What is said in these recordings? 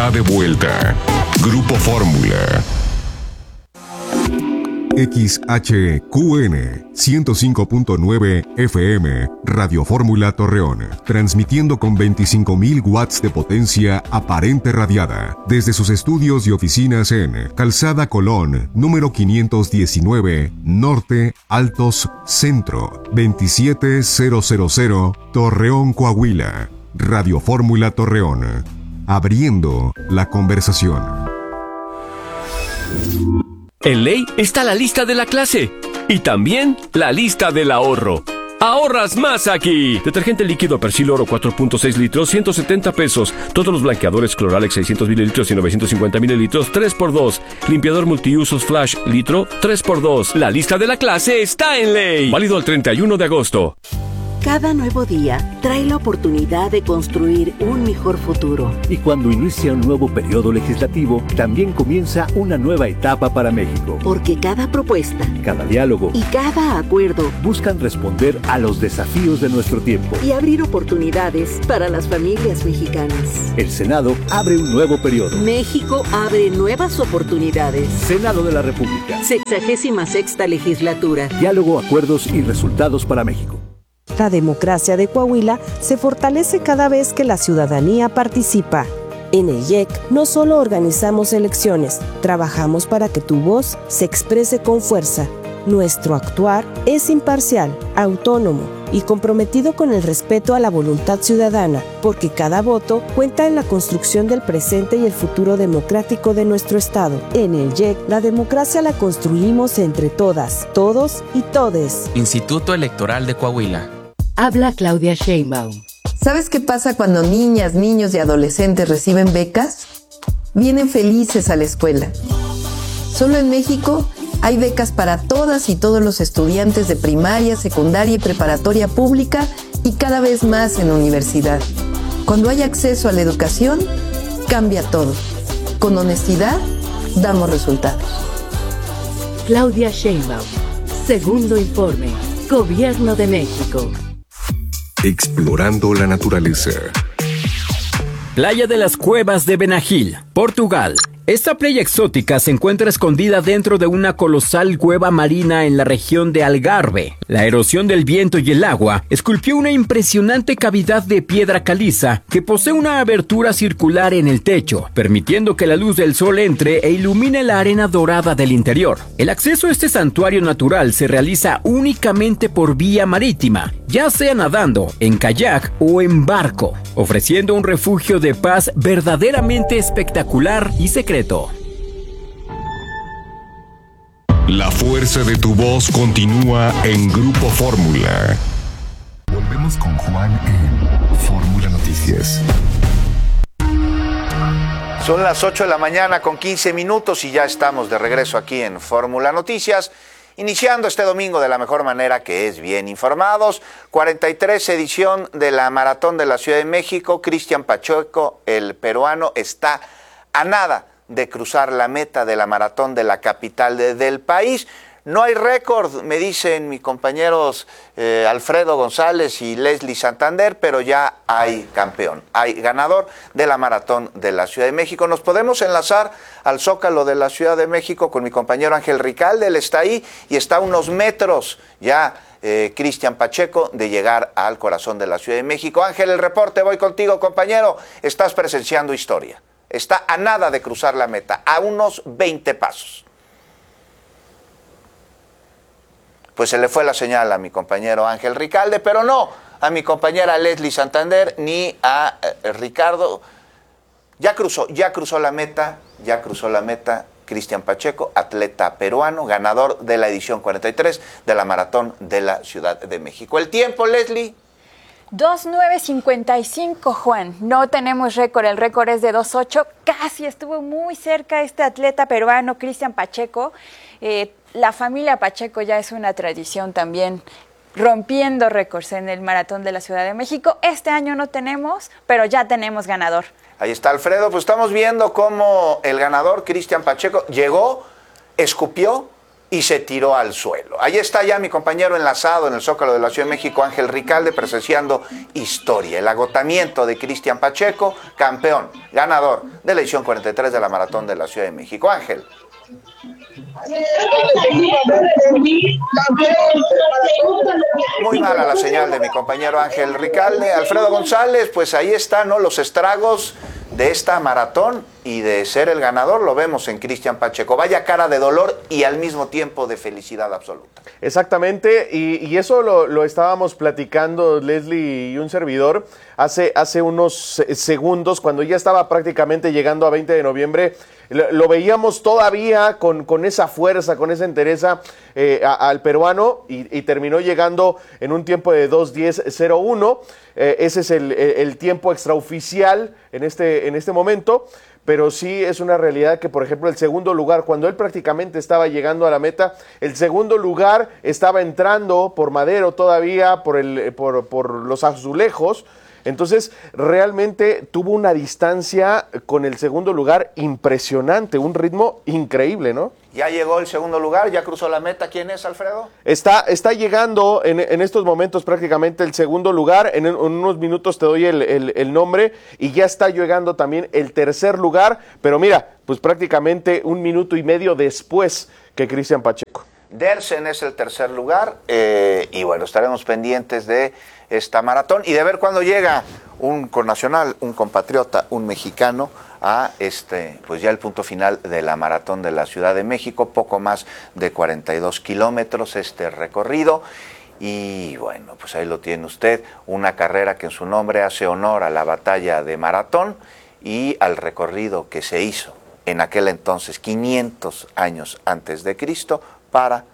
está de vuelta. Grupo Fórmula. XHQN 105.9 FM, Radio Fórmula Torreón, transmitiendo con 25.000 watts de potencia aparente radiada, desde sus estudios y oficinas en Calzada Colón, número 519, Norte, Altos, Centro, 27000, Torreón, Coahuila. Radio Fórmula Torreón, abriendo la conversación. En Ley está la lista de la clase y también la lista del ahorro. ¡Ahorras más aquí! Detergente líquido Persil Oro 4.6 litros, 170 pesos. Todos los blanqueadores Cloralex 600 mililitros y 950 mililitros, 3x2. Limpiador multiusos Flash litro, 3x2. La lista de la clase está en Ley. Válido el 31 de agosto. Cada nuevo día trae la oportunidad de construir un mejor futuro. Y cuando inicia un nuevo periodo legislativo, también comienza una nueva etapa para México. Porque cada propuesta, cada diálogo y cada acuerdo buscan responder a los desafíos de nuestro tiempo y abrir oportunidades para las familias mexicanas. El Senado abre un nuevo periodo. México abre nuevas oportunidades. Senado de la República. 66ª legislatura. Diálogo, acuerdos y resultados para México. La democracia de Coahuila se fortalece cada vez que la ciudadanía participa. En el IEC no solo organizamos elecciones, trabajamos para que tu voz se exprese con fuerza. Nuestro actuar es imparcial, autónomo y comprometido con el respeto a la voluntad ciudadana, porque cada voto cuenta en la construcción del presente y el futuro democrático de nuestro Estado. En el IEC, la democracia la construimos entre todas, todos y todes. Instituto Electoral de Coahuila. Habla Claudia Sheinbaum. ¿Sabes qué pasa cuando niñas, niños y adolescentes reciben becas? Vienen felices a la escuela. Solo en México hay becas para todas y todos los estudiantes de primaria, secundaria y preparatoria pública y cada vez más en universidad. Cuando hay acceso a la educación, cambia todo. Con honestidad, damos resultados. Claudia Sheinbaum. Segundo informe. Gobierno de México. Explorando la naturaleza. Playa de las Cuevas de Benagil, Portugal. Esta playa exótica se encuentra escondida dentro de una colosal cueva marina en la región de Algarve. La erosión del viento y el agua esculpió una impresionante cavidad de piedra caliza que posee una abertura circular en el techo, permitiendo que la luz del sol entre e ilumine la arena dorada del interior. El acceso a este santuario natural se realiza únicamente por vía marítima, ya sea nadando, en kayak o en barco, ofreciendo un refugio de paz verdaderamente espectacular y secreto. La fuerza de tu voz continúa en Grupo Fórmula. Volvemos con Juan en Fórmula Noticias. Son las 8 de la mañana con 15 minutos y ya estamos de regreso aquí en Fórmula Noticias, iniciando este domingo de la mejor manera, que es bien informados. 43 edición de la Maratón de la Ciudad de México. Cristian Pacheco, el peruano, está a nada de cruzar la meta de la maratón de la capital del país. No hay récord, me dicen mis compañeros Alfredo González y Leslie Santander, pero ya hay campeón, hay ganador de la maratón de la Ciudad de México. Nos podemos enlazar al Zócalo de la Ciudad de México con mi compañero Ángel Ricalde. Él está ahí y está a unos metros ya, Cristian Pacheco, de llegar al corazón de la Ciudad de México. Ángel, el reporte, voy contigo, compañero. Estás presenciando historia. Está a nada de cruzar la meta, a unos 20 pasos. Pues se le fue la señal a mi compañero Ángel Ricalde, pero no a mi compañera Leslie Santander ni a Ricardo. Ya cruzó la meta Cristian Pacheco, atleta peruano, ganador de la edición 43 de la Maratón de la Ciudad de México. ¿El tiempo, Leslie? 2:9:55, Juan. No tenemos récord, el récord es de 2:8. Casi estuvo muy cerca este atleta peruano, Cristian Pacheco. La familia Pacheco ya es una tradición también, rompiendo récords en el Maratón de la Ciudad de México. Este año no tenemos, pero ya tenemos ganador. Ahí está Alfredo, pues estamos viendo cómo el ganador, Cristian Pacheco, llegó, escupió y se tiró al suelo. Ahí está ya mi compañero enlazado en el Zócalo de la Ciudad de México, Ángel Ricalde, presenciando historia, el agotamiento de Cristian Pacheco, campeón, ganador de la edición 43 de la Maratón de la Ciudad de México. Ángel. Muy mala la señal de mi compañero Ángel Ricalde. Alfredo González, pues ahí están, ¿no?, los estragos de esta maratón y de ser el ganador lo vemos en Cristian Pacheco. Vaya cara de dolor y al mismo tiempo de felicidad absoluta. Exactamente, y eso lo estábamos platicando Leslie y un servidor hace unos segundos, cuando ya estaba prácticamente llegando a 20 de noviembre, lo veíamos todavía con esa fuerza, con esa entereza al peruano y terminó llegando en un tiempo de 2:10:01. Ese es el tiempo extraoficial en este momento, pero sí es una realidad que, por ejemplo, el segundo lugar, cuando él prácticamente estaba llegando a la meta, el segundo lugar estaba entrando por Madero todavía, por los azulejos. Entonces, realmente tuvo una distancia con el segundo lugar impresionante, un ritmo increíble, ¿no? Ya llegó el segundo lugar, ya cruzó la meta. ¿Quién es, Alfredo? Está llegando en estos momentos prácticamente el segundo lugar. En unos minutos te doy el nombre y ya está llegando también el tercer lugar. Pero mira, pues prácticamente 1 minuto y medio después que Cristian Pacheco. Dersen es el tercer lugar y bueno, estaremos pendientes de esta maratón y de ver cuándo llega un connacional, un compatriota, un mexicano a pues ya el punto final de la maratón de la Ciudad de México, poco más de 42 kilómetros este recorrido. Y bueno, pues ahí lo tiene usted, una carrera que en su nombre hace honor a la batalla de Maratón y al recorrido que se hizo en aquel entonces, 500 años antes de Cristo, para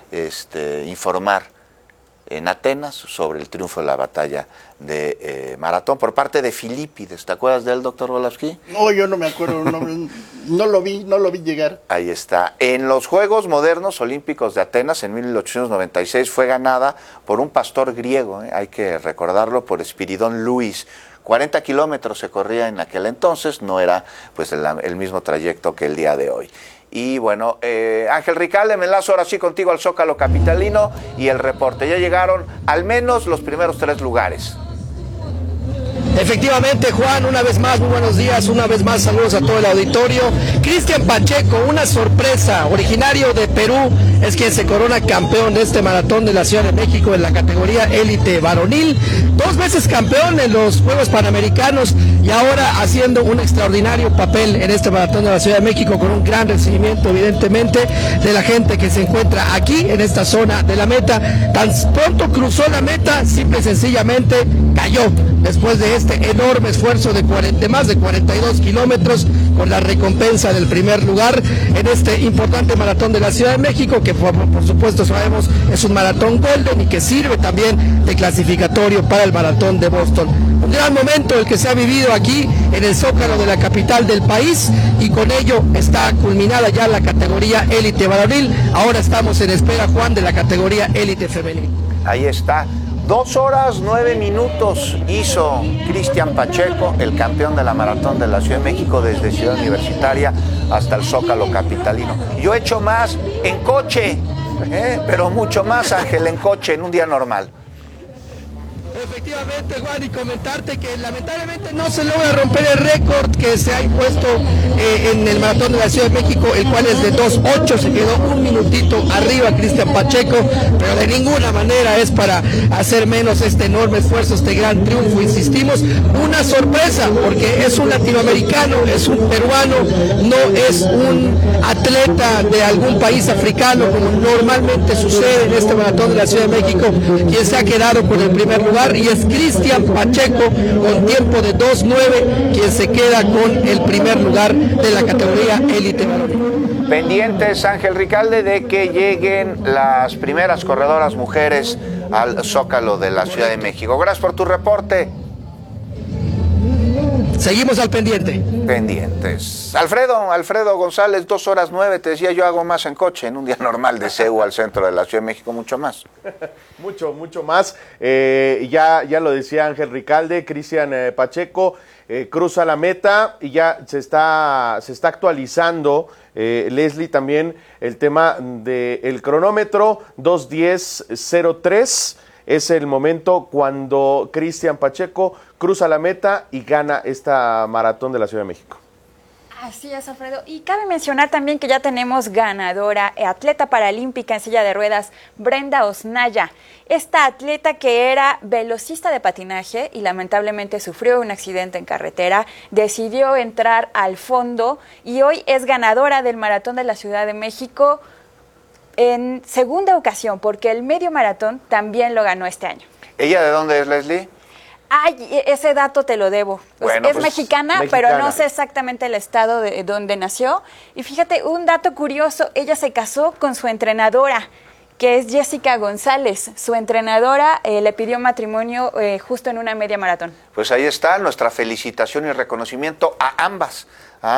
informar en Atenas sobre el triunfo de la batalla de Maratón por parte de Filipides. ¿Te acuerdas de él, doctor Volavsky? No, yo no me acuerdo, no lo vi llegar. Ahí está. En los Juegos Modernos Olímpicos de Atenas en 1896 fue ganada por un pastor griego, hay que recordarlo, por Espiridón Luis. 40 kilómetros se corría en aquel entonces, no era pues el mismo trayecto que el día de hoy. Y bueno, Ángel Ricalde, me enlazo ahora sí contigo al Zócalo capitalino y el reporte. Ya llegaron al menos los primeros 3 lugares. Efectivamente, Juan, una vez más, muy buenos días, una vez más, saludos a todo el auditorio. Cristian Pacheco, una sorpresa, originario de Perú, es quien se corona campeón de este maratón de la Ciudad de México en la categoría élite varonil, 2 veces campeón en los Juegos Panamericanos y ahora haciendo un extraordinario papel en este maratón de la Ciudad de México con un gran recibimiento, evidentemente, de la gente que se encuentra aquí en esta zona de la meta. Tan pronto cruzó la meta, simple y sencillamente cayó después de este enorme esfuerzo de más de 42 kilómetros con la recompensa del primer lugar en este importante maratón de la Ciudad de México, que por supuesto sabemos es un maratón golden y que sirve también de clasificatorio para el maratón de Boston. Un gran momento el que se ha vivido aquí en el Zócalo de la capital del país y con ello está culminada ya la categoría élite varonil. Ahora estamos en espera, Juan, de la categoría élite femenil. Ahí está. 2 horas 9 minutos hizo Cristian Pacheco, el campeón de la maratón de la Ciudad de México, desde Ciudad Universitaria hasta el Zócalo capitalino. Yo he hecho más en coche, pero mucho más, Ángel, en coche, en un día normal. Efectivamente, Juan, y comentarte que lamentablemente no se logra romper el récord que se ha impuesto en el maratón de la Ciudad de México, el cual es de 2:08, se quedó 1 minutito arriba Cristian Pacheco, pero de ninguna manera es para hacer menos este enorme esfuerzo, este gran triunfo, insistimos, una sorpresa, porque es un latinoamericano, es un peruano, no es un atleta de algún país africano, como normalmente sucede en este maratón de la Ciudad de México, quien se ha quedado con el primer lugar, y es Cristian Pacheco con tiempo de 2:09 quien se queda con el primer lugar de la categoría élite varonil. Pendientes, Ángel Ricalde, de que lleguen las primeras corredoras mujeres al Zócalo de la Ciudad de México. Gracias por tu reporte. Seguimos al pendiente. Pendientes. Alfredo González, 2 horas 9, te decía, yo hago más en coche, en un día normal de CEU al centro de la Ciudad de México, mucho más. Mucho más. Ya lo decía Ángel Ricalde, Cristian Pacheco, cruza la meta y ya se está actualizando, Leslie, también el tema del cronómetro. 2:10:03 es el momento cuando Cristian Pacheco cruza la meta y gana esta maratón de la Ciudad de México. Así es, Alfredo. Y cabe mencionar también que ya tenemos ganadora, atleta paralímpica en silla de ruedas, Brenda Osnaya. Esta atleta que era velocista de patinaje y lamentablemente sufrió un accidente en carretera, decidió entrar al fondo y hoy es ganadora del Maratón de la Ciudad de México en segunda ocasión, porque el medio maratón también lo ganó este año. ¿Ella de dónde es, Leslie? Ay, ese dato te lo debo. Bueno, es mexicana, pero no sé exactamente el estado de donde nació. Y fíjate, un dato curioso, ella se casó con su entrenadora, que es Jessica González. Su entrenadora le pidió matrimonio justo en una media maratón. Pues ahí está, nuestra felicitación y reconocimiento a ambas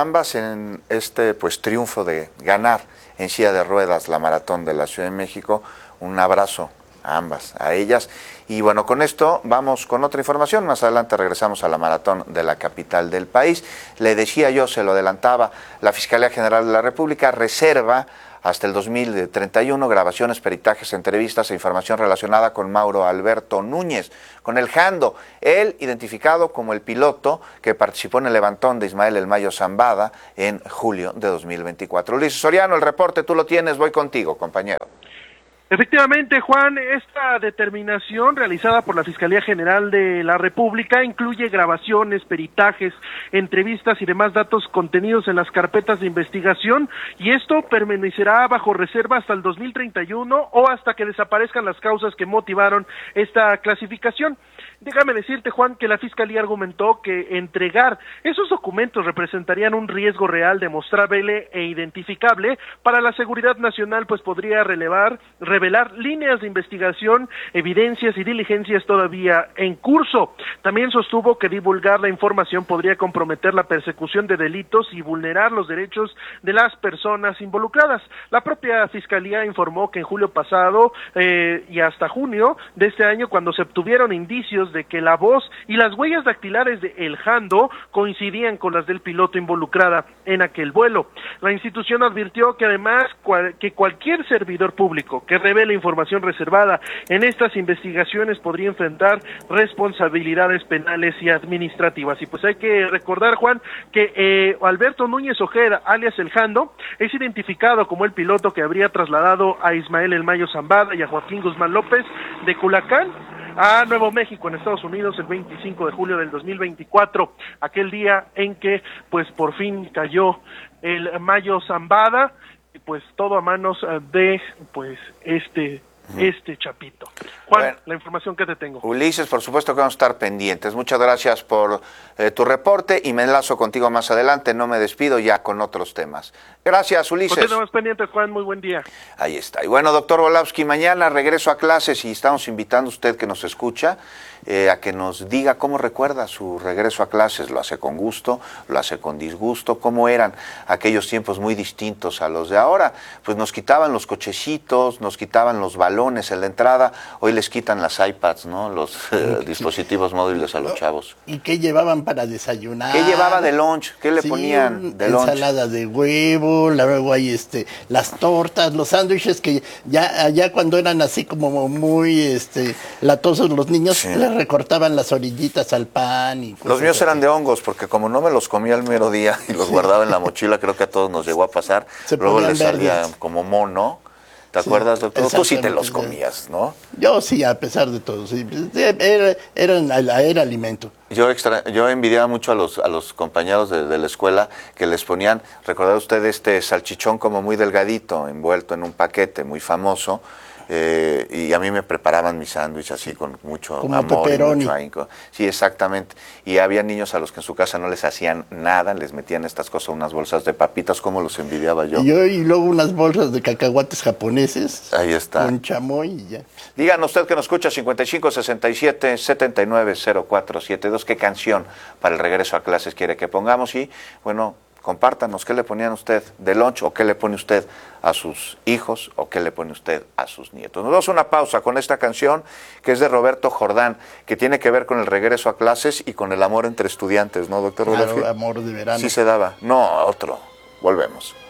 en este triunfo de ganar en silla de ruedas la maratón de la Ciudad de México. Un abrazo a ambas, a ellas. Y bueno, con esto vamos con otra información. Más adelante regresamos a la maratón de la capital del país. Le decía yo, se lo adelantaba, la Fiscalía General de la República reserva hasta el 2031 grabaciones, peritajes, entrevistas e información relacionada con Mauro Alberto Núñez, con el Jando, él identificado como el piloto que participó en el levantón de Ismael El Mayo Zambada en julio de 2024. Ulises Soriano, el reporte tú lo tienes, voy contigo, compañero. Efectivamente, Juan, esta determinación realizada por la Fiscalía General de la República incluye grabaciones, peritajes, entrevistas y demás datos contenidos en las carpetas de investigación, y esto permanecerá bajo reserva hasta el 2031 o hasta que desaparezcan las causas que motivaron esta clasificación. Déjame decirte, Juan, que la Fiscalía argumentó que entregar esos documentos representarían un riesgo real, demostrable e identificable para la seguridad nacional, pues podría revelar líneas de investigación, evidencias y diligencias todavía en curso. También sostuvo que divulgar la información podría comprometer la persecución de delitos y vulnerar los derechos de las personas involucradas. La propia Fiscalía informó que en julio pasado y hasta junio de este año, cuando se obtuvieron indicios de que la voz y las huellas dactilares de El Jando coincidían con las del piloto involucrada en aquel vuelo. La institución advirtió que además que cualquier servidor público que revele información reservada en estas investigaciones podría enfrentar responsabilidades penales y administrativas. Y pues hay que recordar, Juan, que Alberto Núñez Ojeda, alias El Jando, es identificado como el piloto que habría trasladado a Ismael El Mayo Zambada y a Joaquín Guzmán López de Culacán a Nuevo México, en Estados Unidos, el 25 de julio del 2024, aquel día en que pues por fin cayó el Mayo Zambada, y pues todo a manos de pues este chapito. Juan, bueno, la información que te tengo. Ulises, por supuesto que vamos a estar pendientes. Muchas gracias por tu reporte y me enlazo contigo más adelante. No me despido ya con otros temas. Gracias, Ulises. Pues estamos pendientes, Juan. Muy buen día. Ahí está. Y bueno, doctor Volávsky, mañana regreso a clases y estamos invitando a usted que nos escucha a que nos diga cómo recuerda su regreso a clases. ¿Lo hace con gusto? ¿Lo hace con disgusto? ¿Cómo eran aquellos tiempos muy distintos a los de ahora? Pues nos quitaban los cochecitos, nos quitaban los balones en la entrada. Hoy les quitan las iPads, ¿no? Los dispositivos móviles a los chavos. ¿Y qué llevaban para desayunar? ¿Qué llevaba de lunch? ¿Qué le ponían de lunch? Ensalada de huevo, luego hay las tortas, los sándwiches que ya cuando eran así como muy latosos los niños, sí, les recortaban las orillitas al pan y los míos eran de hongos, porque como no me los comía al mero día y los guardaba en la mochila, creo que a todos nos llegó a pasar, luego les salía como mono. ¿Te acuerdas, doctor? Tú sí te los comías, ¿no? Yo sí, a pesar de todo, sí. Era alimento. Yo envidiaba mucho a los compañeros de la escuela que les ponían, ¿recuerda usted este salchichón como muy delgadito, envuelto en un paquete muy famoso? Y a mí me preparaban mi sándwich así con mucho como amor pepperoni. Y mucho ahínco. Sí, exactamente. Y había niños a los que en su casa no les hacían nada, les metían estas cosas, unas bolsas de papitas, como los envidiaba yo. Y luego unas bolsas de cacahuates japoneses. Ahí está. Con chamoy y ya. Díganos usted que nos escucha, 5567-790472, ¿qué canción para el regreso a clases quiere que pongamos? Y bueno, compártanos qué le ponían usted de lunch o qué le pone usted a sus hijos o qué le pone usted a sus nietos. Nos damos una pausa con esta canción que es de Roberto Jordán, que tiene que ver con el regreso a clases y con el amor entre estudiantes, ¿no, doctor Rodolfo? Claro, amor de verano. Sí se daba. No, otro. Volvemos.